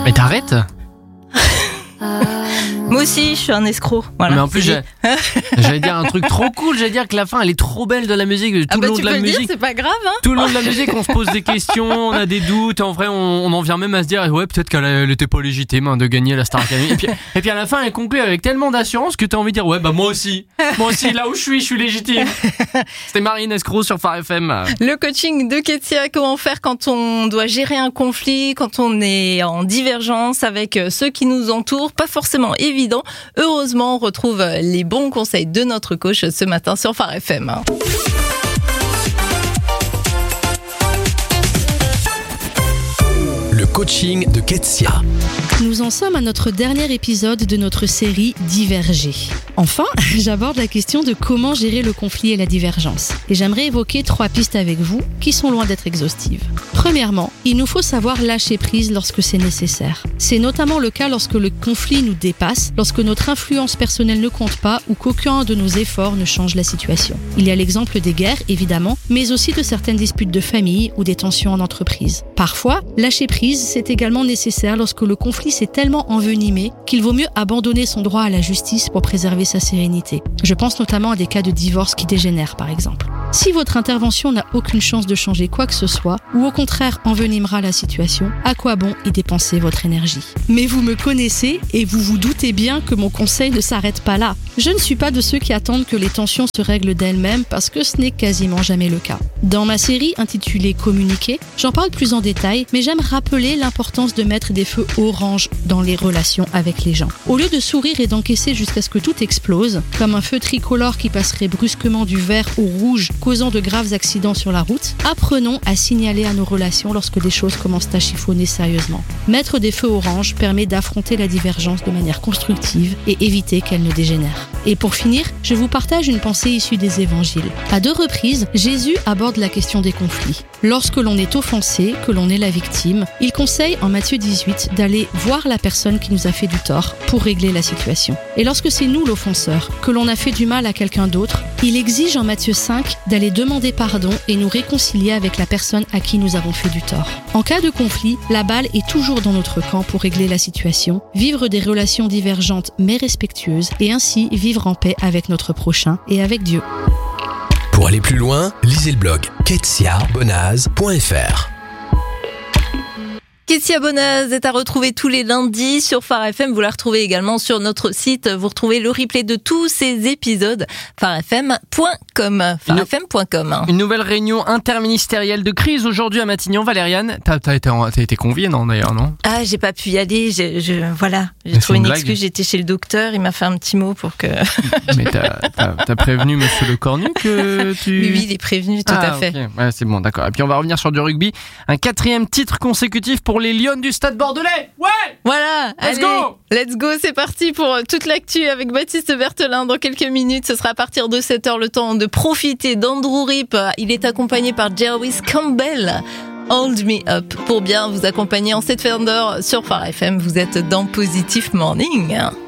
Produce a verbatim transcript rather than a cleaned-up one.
Mais t'arrêtes. Moi aussi, je suis un escroc. Voilà, mais en plus, j'ai... j'allais dire un truc trop cool. J'allais dire que la fin, elle est trop belle de la musique. Tout ah le bah long tu de la peux le musique, dire, c'est pas grave. Hein. tout le long de la musique, on se pose des questions, on a des doutes. En vrai, on, on en vient même à se dire, ouais, peut-être qu'elle elle était pas légitime hein, de gagner la Star Academy. Et puis, et puis à la fin, elle conclut avec tellement d'assurance que t'as envie de dire, ouais, bah moi aussi, moi aussi, là où je suis, je suis légitime. C'était Marine Escroc sur Phare F M. Le coaching de Ketsia, comment faire quand on doit gérer un conflit, quand on est en divergence avec ceux qui nous entourent, pas forcément évident. Heureusement, on retrouve les bons conseils de notre coach ce matin sur Phare F M. Le coaching de Ketsia. Nous en sommes à notre dernier épisode de notre série Diverger. Enfin, j'aborde la question de comment gérer le conflit et la divergence. Et j'aimerais évoquer trois pistes avec vous qui sont loin d'être exhaustives. Premièrement, il nous faut savoir lâcher prise lorsque c'est nécessaire. C'est notamment le cas lorsque le conflit nous dépasse, lorsque notre influence personnelle ne compte pas ou qu'aucun de nos efforts ne change la situation. Il y a l'exemple des guerres, évidemment, mais aussi de certaines disputes de famille ou des tensions en entreprise. Parfois, lâcher prise, c'est également nécessaire lorsque le conflit s'est tellement envenimé qu'il vaut mieux abandonner son droit à la justice pour préserver sa sérénité. Je pense notamment à des cas de divorce qui dégénèrent, par exemple. Si votre intervention n'a aucune chance de changer quoi que ce soit, ou au contraire envenimera la situation, à quoi bon y dépenser votre énergie ? Mais vous me connaissez et vous vous doutez bien que mon conseil ne s'arrête pas là. Je ne suis pas de ceux qui attendent que les tensions se règlent d'elles-mêmes parce que ce n'est quasiment jamais le cas. Dans ma série intitulée Communiquer, j'en parle plus en détail, mais j'aime rappeler l'importance de mettre des feux orange dans les relations avec les gens. Au lieu de sourire et d'encaisser jusqu'à ce que tout explose, comme un feu tricolore qui passerait brusquement du vert au rouge, causant de graves accidents sur la route, apprenons à signaler à nos relations lorsque des choses commencent à chiffonner sérieusement. Mettre des feux orange permet d'affronter la divergence de manière constructive et éviter qu'elle ne dégénère. Et pour finir, je vous partage une pensée issue des évangiles. À deux reprises, Jésus aborde la question des conflits. Lorsque l'on est offensé, que l'on est la victime, il conseille en Matthieu dix-huit d'aller voir la personne qui nous a fait du tort pour régler la situation. Et lorsque c'est nous l'offenseur, que l'on a fait du mal à quelqu'un d'autre, il exige en Matthieu cinq d'aller demander pardon et nous réconcilier avec la personne à qui nous avons fait du tort. En cas de conflit, la balle est toujours dans notre camp pour régler la situation, vivre des relations divergentes mais respectueuses et ainsi vivre en paix avec notre prochain et avec Dieu. Pour aller plus loin, lisez le blog ketsia bonaz point f r. Ketsia Bonaz est à retrouver tous les lundis sur Phare F M. Vous la retrouvez également sur notre site. Vous retrouvez le replay de tous ces épisodes. phare f m point com. phare f m point com. Une nouvelle réunion interministérielle de crise aujourd'hui à Matignon. Valériane, t'as, t'as, été, en, t'as été conviée, non, d'ailleurs, non ? Ah, j'ai pas pu y aller. Je, je, voilà, j'ai Mais trouvé une une blague. excuse. J'étais chez le docteur. Il m'a fait un petit mot pour que... Mais t'as, t'as, t'as prévenu Monsieur Le Cornu que tu... Oui, oui, il est prévenu, tout ah, à fait. Okay. Ouais, c'est bon, d'accord. Et puis on va revenir sur du rugby. Un quatrième titre consécutif pour les Lions du Stade Bordelais. Ouais. Voilà, Let's allez, go. Let's go, c'est parti pour toute l'actu avec Baptiste Berthelin dans quelques minutes. Ce sera à partir de sept heures le temps de profiter d'Andrew Rip. Il est accompagné par Jervis Campbell. Hold Me Up pour bien vous accompagner en cette fin d'heure sur Phare F M. Vous êtes dans Positive Morning.